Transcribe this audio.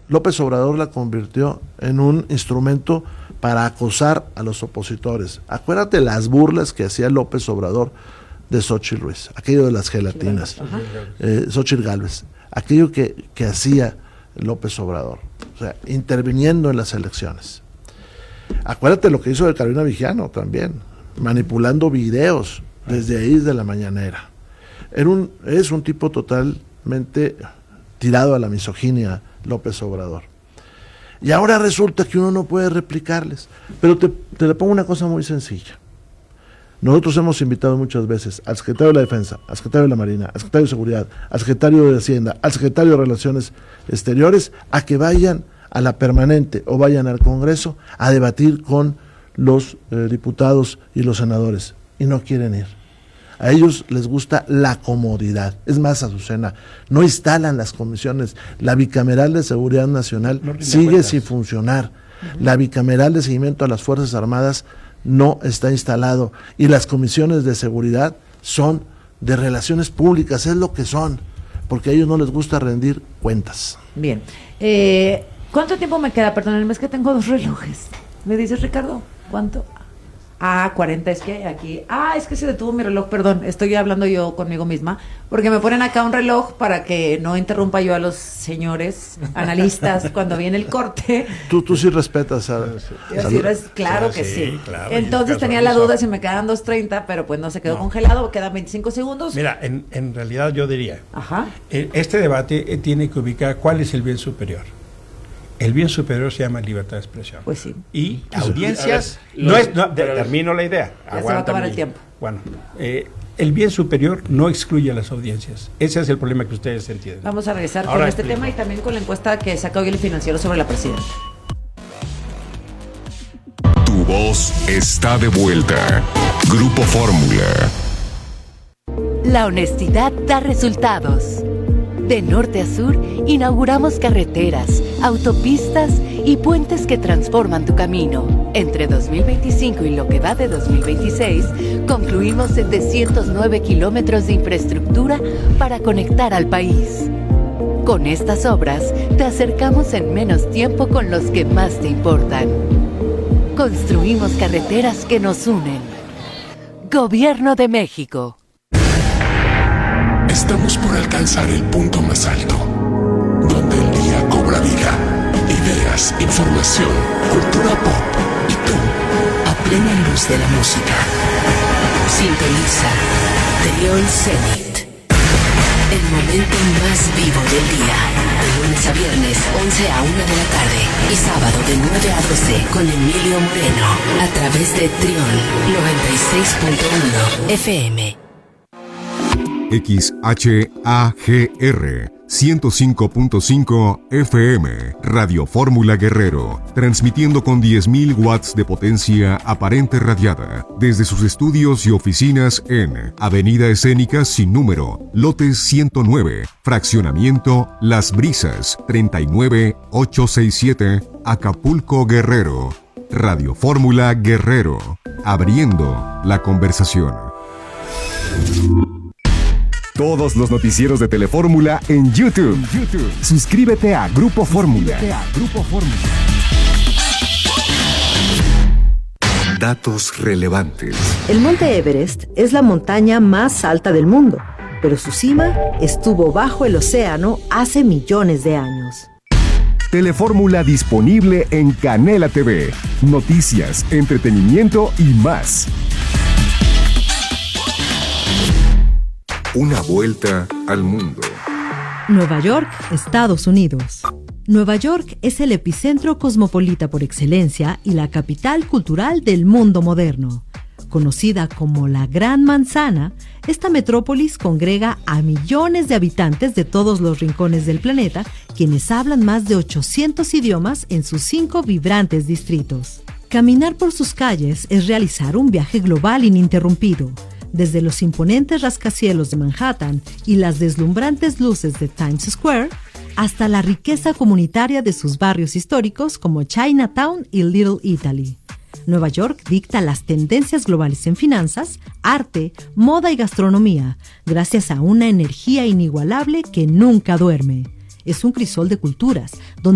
López Obrador la convirtió en un instrumento para acosar a los opositores. Acuérdate las burlas que hacía López Obrador de Xóchitl Ruiz, aquello de las gelatinas, Xóchitl Gálvez, aquello que hacía López Obrador, o sea, interviniendo en las elecciones. Acuérdate lo que hizo de Carolina Vigiano también, manipulando videos desde ahí, de la mañanera. Es un tipo totalmente tirado a la misoginia, López Obrador. Y ahora resulta que uno no puede replicarles. Pero te le pongo una cosa muy sencilla. Nosotros hemos invitado muchas veces al secretario de la Defensa, al secretario de la Marina, al secretario de Seguridad, al secretario de Hacienda, al secretario de Relaciones Exteriores, a que vayan a la permanente o vayan al Congreso a debatir con los diputados y los senadores. Y no quieren ir. A ellos les gusta la comodidad. Es más, Azucena, no instalan las comisiones. La bicameral de Seguridad Nacional sigue sin funcionar. La bicameral de seguimiento a las Fuerzas Armadas no está instalado. Y las comisiones de seguridad son de relaciones públicas, es lo que son, porque a ellos no les gusta rendir cuentas. Bien. ¿Cuánto tiempo me queda? Perdónenme, es que tengo 2 relojes. ¿Me dices, Ricardo? ¿Cuánto? 40, es que aquí... es que se detuvo mi reloj, perdón, estoy hablando yo conmigo misma, porque me ponen acá un reloj para que no interrumpa yo a los señores analistas cuando viene el corte. Tú sí respetas a... Claro que sí. Claro, entonces tenía la duda si me quedan 2:30, pero pues no se quedó congelado, quedan 25 segundos. Mira, en realidad yo diría, este debate tiene que ubicar cuál es el bien superior. El bien superior se llama libertad de expresión. Pues sí. Y audiencias... termino la idea. Ya se va a acabar el tiempo. Bueno, el bien superior no excluye a las audiencias. Ese es el problema que ustedes entienden. Vamos a regresar con este tema y también con la encuesta que saca hoy el Financiero sobre la presidenta. Tu voz está de vuelta. Grupo Fórmula. La honestidad da resultados. De norte a sur, inauguramos carreteras, autopistas y puentes que transforman tu camino. Entre 2025 y lo que va de 2026, concluimos 709 kilómetros de infraestructura para conectar al país. Con estas obras, te acercamos en menos tiempo con los que más te importan. Construimos carreteras que nos unen. Gobierno de México. Estamos por alcanzar el punto más alto, donde el día cobra vida, ideas, información, cultura pop y tú, a plena luz de la música. Sintoniza Trión Zenit, el momento más vivo del día, de lunes a viernes, 11 a 1 de la tarde y sábado de 9 a 12 con Emilio Moreno, a través de Trión 96.1 FM. XHAGR 105.5 FM, Radio Fórmula Guerrero, transmitiendo con 10.000 watts de potencia aparente radiada, desde sus estudios y oficinas en Avenida Escénica sin número, lote 109, fraccionamiento Las Brisas, 39867, Acapulco, Guerrero. Radio Fórmula Guerrero, abriendo la conversación. Todos los noticieros de Telefórmula en YouTube. Suscríbete a Grupo Fórmula. Datos relevantes. El Monte Everest es la montaña más alta del mundo, pero su cima estuvo bajo el océano hace millones de años. Telefórmula disponible en Canela TV. Noticias, entretenimiento y más. Una vuelta al mundo. Nueva York, Estados Unidos. Nueva York es el epicentro cosmopolita por excelencia y la capital cultural del mundo moderno. Conocida como la Gran Manzana, esta metrópolis congrega a millones de habitantes de todos los rincones del planeta, quienes hablan más de 800 idiomas en sus 5 vibrantes distritos. Caminar por sus calles es realizar un viaje global ininterrumpido. Desde los imponentes rascacielos de Manhattan y las deslumbrantes luces de Times Square, hasta la riqueza comunitaria de sus barrios históricos como Chinatown y Little Italy. Nueva York dicta las tendencias globales en finanzas, arte, moda y gastronomía, gracias a una energía inigualable que nunca duerme. Es un crisol de culturas, donde